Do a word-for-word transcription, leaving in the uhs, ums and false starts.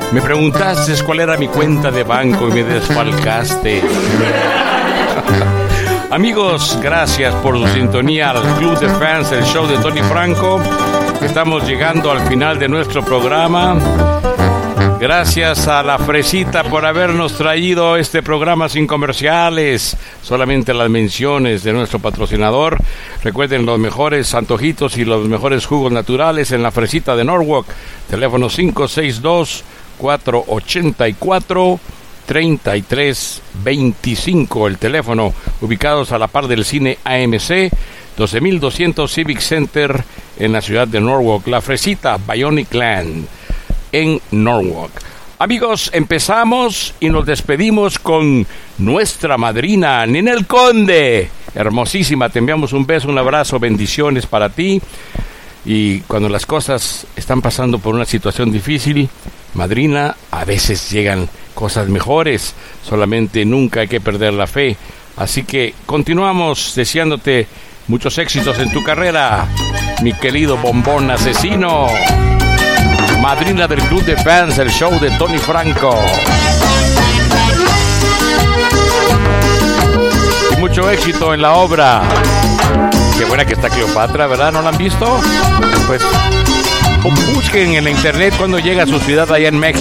Me preguntaste cuál era mi cuenta de banco y me desfalcaste. Amigos, gracias por su sintonía al Club de Fans, el show de Tony Franco. Estamos llegando al final de nuestro programa. Gracias a La Fresita por habernos traído este programa sin comerciales, solamente las menciones de nuestro patrocinador. Recuerden los mejores antojitos y los mejores jugos naturales en La Fresita de Norwalk. Teléfono cinco seis dos, cuatro ocho cuatro, tres tres dos cinco. El teléfono, ubicados a la par del cine A M C, doce mil doscientos Civic Center en la ciudad de Norwalk. La Fresita, Bionic Land en Norwalk. Amigos, empezamos y nos despedimos con nuestra madrina, Ninel Conde. Hermosísima, te enviamos un beso, un abrazo, bendiciones para ti. Y cuando las cosas están pasando por una situación difícil, madrina, a veces llegan cosas mejores. Solamente nunca hay que perder la fe. Así que continuamos deseándote muchos éxitos en tu carrera, mi querido bombón asesino. Madrina del Club de Fans, el show de Tony Franco. Y mucho éxito en la obra. Qué buena que está Cleopatra, ¿verdad? ¿No la han visto? Pues busquen en la internet cuando llega a su ciudad allá en México.